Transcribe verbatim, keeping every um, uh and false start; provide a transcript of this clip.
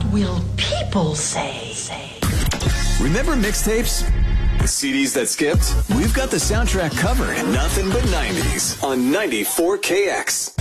will people say? Remember mixtapes? The C Ds that skipped? We've got the soundtrack covered. Nothing but nineties on ninety-four K X.